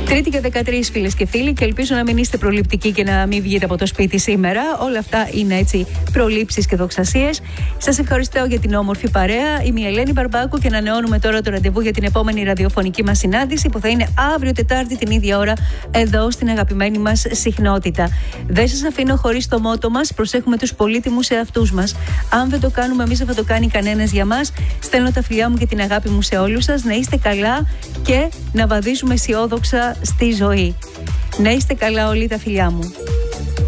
Τρίτη και 13, φίλες και φίλοι, και ελπίζω να μην είστε προληπτικοί και να μην βγείτε από το σπίτι σήμερα. Όλα αυτά είναι έτσι προλήψεις και δοξασίες. Σας ευχαριστώ για την όμορφη παρέα. Είμαι η Ελένη Μπαρμπάκου και ανανεώνουμε τώρα το ραντεβού για την επόμενη ραδιοφωνική μας συνάντηση, που θα είναι αύριο Τετάρτη την ίδια ώρα εδώ στην αγαπημένη μας συχνότητα. Δεν σας αφήνω χωρίς το μότο μας: προσέχουμε τους πολύτιμους εαυτούς μας. Αν δεν το κάνουμε εμείς, δεν θα το κάνει κανένας για μας. Στέλνω τα φιλιά μου και την αγάπη μου σε όλους σας. Να είστε καλά και να βαδίζουμε αισιόδοξα στη ζωή. Να είστε καλά όλοι, τα φιλιά μου.